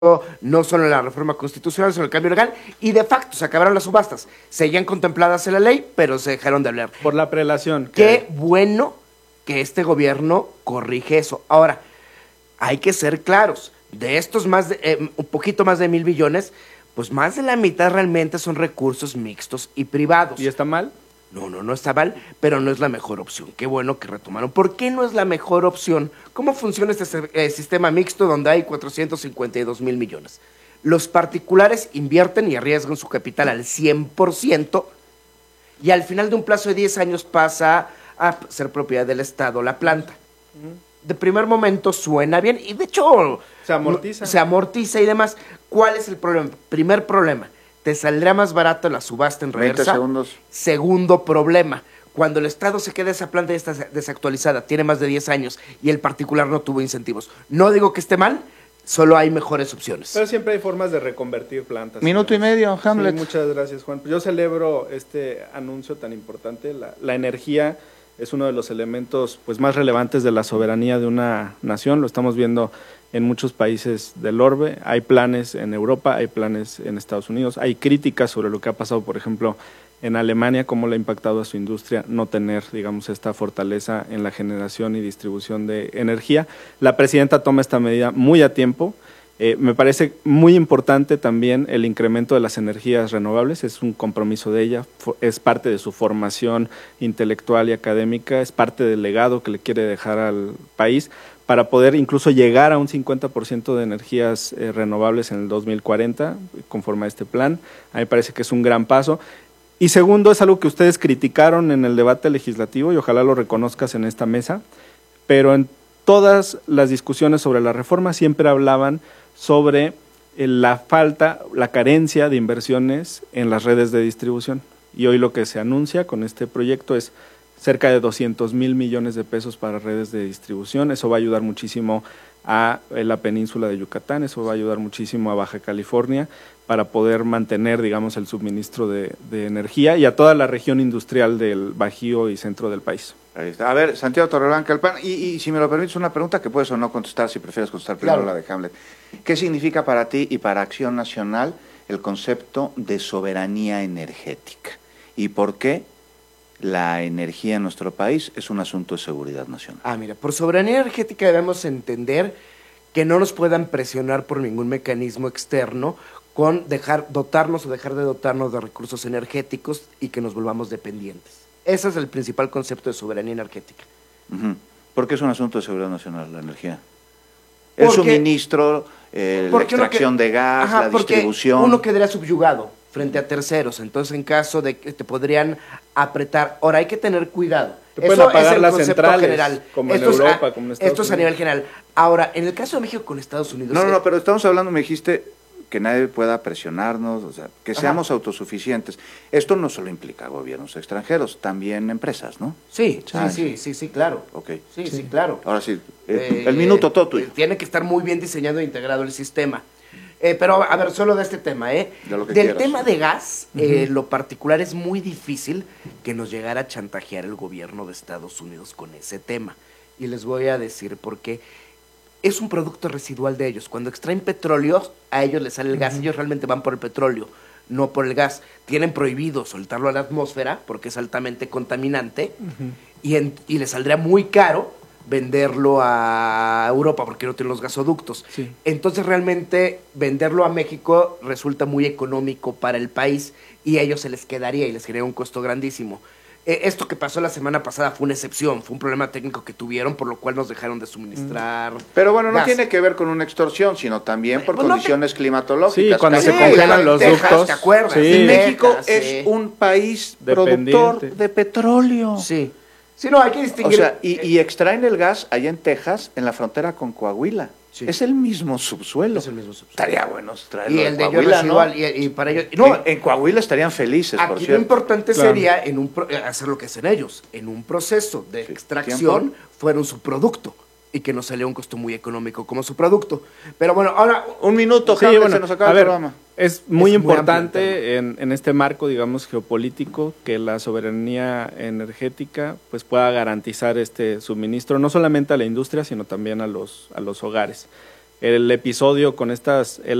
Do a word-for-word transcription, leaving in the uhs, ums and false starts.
no solo la reforma constitucional, sino el cambio legal, y de facto se acabaron las subastas. Seguían contempladas en la ley, pero se dejaron de hablar. Por la prelación. Qué bueno que este gobierno corrige eso. Ahora, hay que ser claros, de estos más de, eh, un poquito más de mil billones, pues más de la mitad realmente son recursos mixtos y privados. ¿Y está mal? No, no, no está mal, pero no es la mejor opción. Qué bueno que retomaron. ¿Por qué no es la mejor opción? ¿Cómo funciona este eh, sistema mixto donde hay cuatrocientos cincuenta y dos mil millones? Los particulares invierten y arriesgan su capital al cien por ciento y al final de un plazo de diez años pasa a ser propiedad del Estado la planta. Uh-huh. De primer momento suena bien y de hecho se amortiza. Se amortiza y demás. ¿Cuál es el problema? Primer problema. Te saldrá más barato la subasta en reversa. veinte segundos. Segundo problema, cuando el Estado se queda esa planta y está desactualizada, tiene más de diez años y el particular no tuvo incentivos. No digo que esté mal, solo hay mejores opciones. Pero siempre hay formas de reconvertir plantas. Minuto y medio, Hamlet. Sí, muchas gracias, Juan. Yo celebro este anuncio tan importante. La, la energía es uno de los elementos pues más relevantes de la soberanía de una nación. Lo estamos viendo en muchos países del orbe, hay planes en Europa, hay planes en Estados Unidos, hay críticas sobre lo que ha pasado, por ejemplo, en Alemania, cómo le ha impactado a su industria no tener, digamos, esta fortaleza en la generación y distribución de energía. La presidenta toma esta medida muy a tiempo. Eh, me parece muy importante también el incremento de las energías renovables, es un compromiso de ella, es parte de su formación intelectual y académica, es parte del legado que le quiere dejar al país, para poder incluso llegar a un cincuenta por ciento de energías eh, renovables en el dos mil cuarenta, conforme a este plan. A mí me parece que es un gran paso. Y segundo, es algo que ustedes criticaron en el debate legislativo y ojalá lo reconozcas en esta mesa, pero en todas las discusiones sobre la reforma siempre hablaban sobre eh, la falta, la carencia de inversiones en las redes de distribución. Y hoy lo que se anuncia con este proyecto es cerca de doscientos mil millones de pesos para redes de distribución. Eso va a ayudar muchísimo a la península de Yucatán, eso va a ayudar muchísimo a Baja California para poder mantener, digamos, el suministro de, de energía y a toda la región industrial del Bajío y centro del país. Ahí está. A ver, Santiago Torreblanca, el P A N, y, y si me lo permites una pregunta que puedes o no contestar, si prefieres contestar primero claro. La de Hamlet. ¿Qué significa para ti y para Acción Nacional el concepto de soberanía energética? ¿Y por qué la energía en nuestro país es un asunto de seguridad nacional? Ah, mira, por soberanía energética debemos entender que no nos puedan presionar por ningún mecanismo externo con dejar dotarnos o dejar de dotarnos de recursos energéticos y que nos volvamos dependientes. Ese es el principal concepto de soberanía energética. Uh-huh. ¿Por qué es un asunto de seguridad nacional la energía? El porque, suministro, eh, la extracción que, de gas, ajá, la distribución. Uno quedaría subyugado frente a terceros, entonces en caso de que te podrían apretar. Ahora hay que tener cuidado. Te pueden Eso apagar es el las concepto centrales, general. como esto en Europa, a, como en Estados Esto es a nivel general. Ahora, en el caso de México con Estados Unidos... No, no, no, pero estamos hablando, me dijiste, que nadie pueda presionarnos, o sea, que seamos ajá. autosuficientes. Esto no solo implica gobiernos extranjeros, también empresas, ¿no? Sí, sí, sí, sí, sí, claro. Okay. Sí, sí, sí, claro. Ahora sí, eh, el minuto todo tuyo. Eh, tiene que estar muy bien diseñado e integrado el sistema. Eh, pero, a ver, solo de este tema, ¿eh? De lo que Del quieras. tema de gas, uh-huh. eh, lo particular es muy difícil que nos llegara a chantajear el gobierno de Estados Unidos con ese tema. Y les voy a decir por qué. Es un producto residual de ellos. Cuando extraen petróleo, a ellos les sale el gas. Uh-huh. Ellos realmente van por el petróleo, no por el gas. Tienen prohibido soltarlo a la atmósfera porque es altamente contaminante uh-huh. y, en, y les saldría muy caro venderlo a Europa porque no tienen los gasoductos. Sí. Entonces realmente venderlo a México resulta muy económico para el país y a ellos se les quedaría y les genera un costo grandísimo. Eh, esto que pasó la semana pasada fue una excepción, fue un problema técnico que tuvieron, por lo cual nos dejaron de suministrar. Pero bueno, no gas. Tiene que ver con una extorsión, sino también por pues condiciones no te... climatológicas. Sí, cuando sí, se congelan los Texas, ductos. ¿te acuerdas? Sí. Y México Texas, es sí. un país Dependiente. productor de petróleo. Sí. Sí, no, hay que distinguir. O sea, y, y extraen el gas allá en Texas, en la frontera con Coahuila. Sí. Es el mismo subsuelo. Es el mismo subsuelo. Estaría bueno traerlo Y el de ellos Coahuila, residual, ¿no? y, y para ellos... No, en, en Coahuila estarían felices, por aquí cierto. lo importante Claro. sería en un pro, hacer lo que hacen ellos. En un proceso de Sí. extracción ¿Tiempo? fueron su producto y que nos salió un costo muy económico como su producto. Pero bueno, ahora... Un minuto, Sí, Hamlet, bueno, se nos acaba a el ver, programa. Es muy Es muy importante en, en este marco, digamos, geopolítico, que la soberanía energética pues pueda garantizar este suministro, no solamente a la industria, sino también a los, a los hogares. el episodio con estas